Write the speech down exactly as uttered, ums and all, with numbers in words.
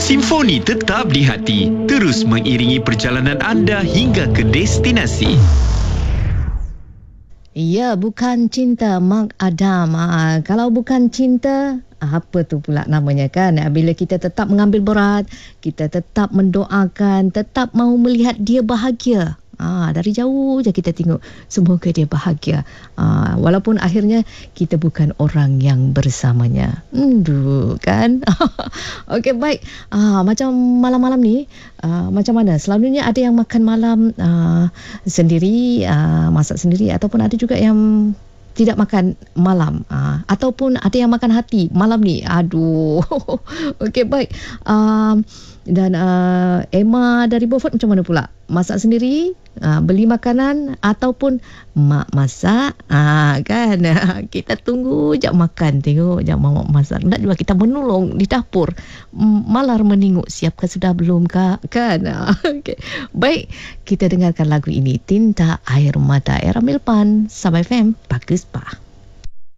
Simfoni tetap di hati, terus mengiringi perjalanan anda hingga ke destinasi. Ya, bukan cinta Mark Adam. Ha, kalau bukan cinta, apa tu pula namanya kan? Bila kita tetap mengambil berat, kita tetap mendoakan, tetap mahu melihat dia bahagia. Ah, dari jauh je kita tengok, semoga dia bahagia. Ah, walaupun akhirnya kita bukan orang yang bersamanya. Endu kan? Okey, baik. Ah, macam malam-malam ni, ah, macam mana? Selalunya ada yang makan malam ah, sendiri, ah, masak sendiri, ataupun ada juga yang tidak makan malam, ah, ataupun ada yang makan hati malam ni. Aduh. Okey, baik. Um, dan uh, Emma dari Beaufort macam mana pula? Masak sendiri, uh, beli makanan, ataupun mak masak? Ah, kan? Kita tunggu jap makan, tengok jap mak masak. Nak juga kita menolong di dapur. Malar menengok siapkah sudah belum kak? Kan? Okay. Baik, kita dengarkan lagu ini, Tinta Air Mata Era Milpan, Sabah F M, Bagus Bah.